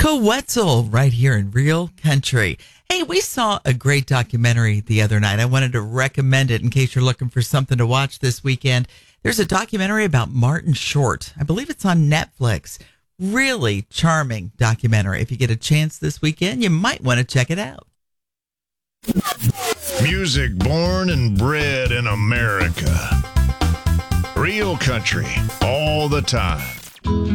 Monica Wetzel right here in Real Country. Hey, we saw a great documentary the other night. I wanted to recommend it in case you're looking for something to watch this weekend. There's a documentary about Martin Short. I believe it's on Netflix. Really charming documentary. If you get a chance this weekend, you might want to check it out. Music born and bred in America. Real Country all the time.